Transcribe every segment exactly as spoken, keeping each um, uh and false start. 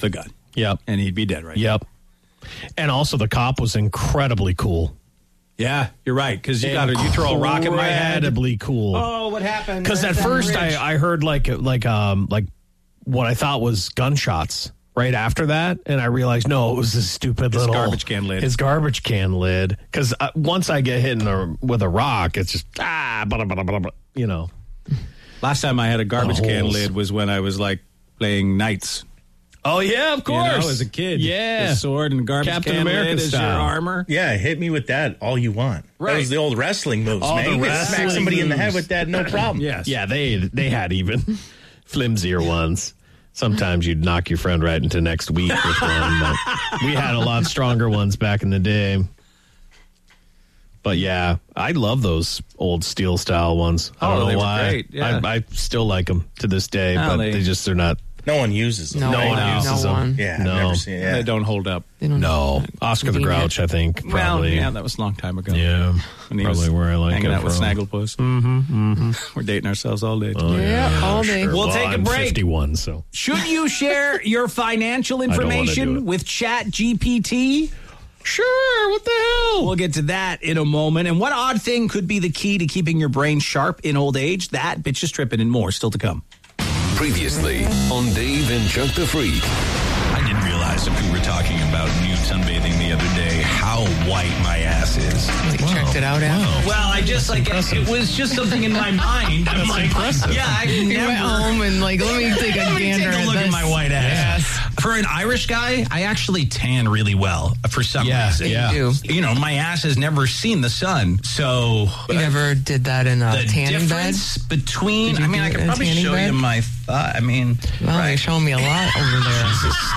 a gun. Yep. And he'd be dead right Yep. And also the cop was incredibly cool. Yeah, you're right. Because you got to you throw a rock at my head. Incredibly cool. Oh, what happened? Because at first I, I heard like like um like what I thought was gunshots right after that, and I realized no, it was this stupid his little garbage can lid. His garbage can lid. Because uh, once I get hit in a, with a rock, it's just ah, blah, blah, blah, blah, blah, you know. Last time I had a garbage The can holes. lid was when I was like playing Knights. Oh yeah, of course. You know, as a kid, yeah, the sword and garbage Captain can America lid is your style. armor. Yeah, hit me with that all you want. Right. That was the old wrestling moves, All man. the You could wrestling smack somebody in the head moves. with that, no problem. Yes. Yeah, they they had even flimsier ones. Sometimes you'd knock your friend right into next week with one, but we had a lot stronger ones back in the day. But yeah, I love those old steel style ones. I Oh, don't know they were why. great, yeah. I, I still like them to this day, Oh, but they- they just they're not. No one uses them. No, No one no, uses no them. one. Yeah, I've No. never seen it. Yeah. They don't hold up. They don't No, Oscar the Convenient. Grouch, I think Well, probably. yeah, that was a long time ago. Yeah, When he probably was where I like hanging it out with from. Snagglepuss. Mm-hmm, mm-hmm. We're dating ourselves all day. Oh, Yeah, all day. We'll Well, take a I'm break. fifty-one, so Should you share your financial don't wanna do information it. with Chat G P T? sure. What the hell? We'll get to that in a moment. And what odd thing could be the key to keeping your brain sharp in old age? That, bitches tripping, and more still to come. Previously on Dave and Chuck the Freak. I didn't realize if we were talking about nude sunbathing the other day, how white my ass is. You checked it out, Al? Well, I just like it, it was just something in my mind. I'm like, yeah, I You never. went home and like, let me take a Let me gander take a at look this. at my white ass. Yes. For an Irish guy, I actually tan really well for some Yeah, reason. yeah. You You know, my ass has never seen the sun, so You never did that in a the tanning bed? difference between. Did you I mean, do I it could in a probably tanning show bed? you my thigh. I mean, Well, right. you're showing me a lot over there.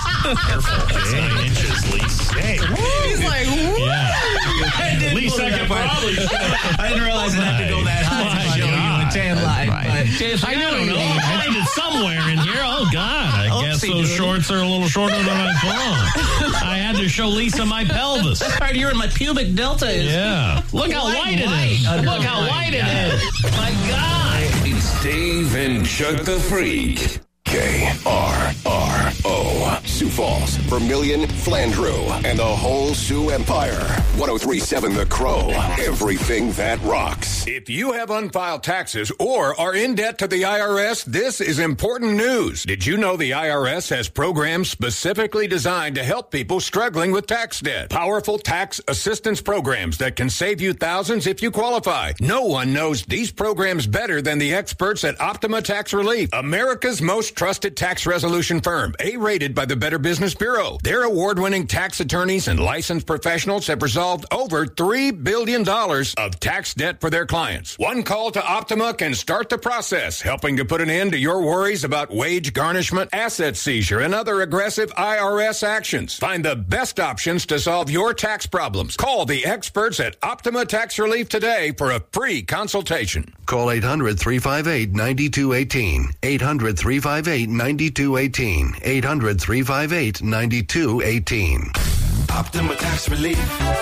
inches, Lisa. Hey. He's like, what? Yeah. Lisa, I could probably. I didn't realize it had to go that high to My show you a God. tan line. Right. But I don't know. I find it somewhere in here. Oh, God. I guess Oopsie those doodle. shorts are a little shorter than I thought. I had to show Lisa my pelvis. right here in my pubic delta is. Yeah. Look how White, white it white is. under Look how my white it God. is. My God. It's Dave and Chuck the Freak. K R R O. Sioux Falls, Vermilion, Flandreau, and the whole Sioux Empire. one oh three point seven The Crow. Everything that rocks. If you have unfiled taxes or are in debt to the I R S, this is important news. Did you know the I R S has programs specifically designed to help people struggling with tax debt? Powerful tax assistance programs that can save you thousands if you qualify. No one knows these programs better than the experts at Optima Tax Relief, America's most trusted tax resolution firm, A-rated by the Better Business Bureau. Their award-winning tax attorneys and licensed professionals have resolved over three billion dollars of tax debt for their clients. One call to Optima can start the process, helping to put an end to your worries about wage garnishment, asset seizure, and other aggressive I R S actions. Find the best options to solve your tax problems. Call the experts at Optima Tax Relief today for a free consultation. Call eight hundred, three five eight, nine two one eight. eight hundred, three five eight, nine two one eight. eight hundred, three five eight, nine two one eight. Optima Tax Relief.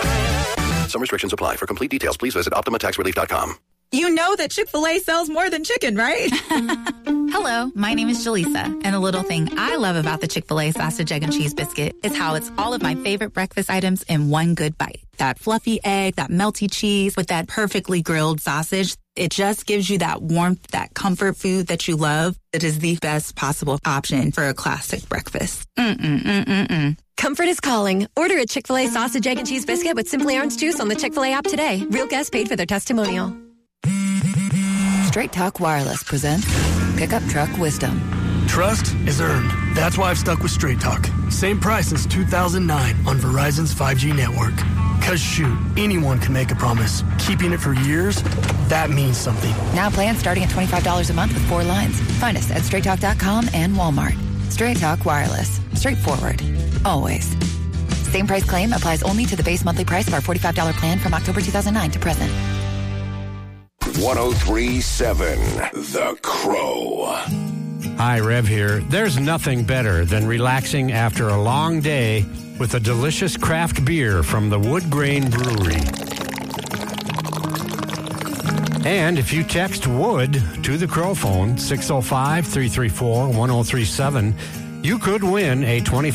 Some restrictions apply. For complete details, please visit optima tax relief dot com. You know that Chick-fil-A sells more than chicken, right? Hello, my name is Jaleesa, and a little thing I love about the Chick-fil-A sausage, egg, and cheese biscuit is how it's all of my favorite breakfast items in one good bite. That fluffy egg, that melty cheese with that perfectly grilled sausage. It just gives you that warmth, that comfort food that you love. It is the best possible option for a classic breakfast. Mm-mm-mm-mm-mm. Comfort is calling. Order a Chick-fil-A sausage, egg, and cheese biscuit with Simply Orange Juice on the Chick-fil-A app today. Real guests paid for their testimonial. Straight Talk Wireless presents Pickup Truck Wisdom. Trust is earned. That's why I've stuck with Straight Talk. Same price since two thousand nine on Verizon's five G network. Cause shoot, anyone can make a promise. Keeping it for years, that means something. Now plans starting at twenty-five dollars a month with four lines. Find us at straight talk dot com and Walmart. Straight Talk Wireless. Straightforward. Always. Same price claim applies only to the base monthly price of our forty-five dollars plan from October two thousand nine to present. one oh three point seven The Crow. Hi, Rev here. There's nothing better than relaxing after a long day with a delicious craft beer from the Wood Grain Brewery. And if you text WOOD to the Crow phone, six oh five, three three four, one oh three seven, you could win a twenty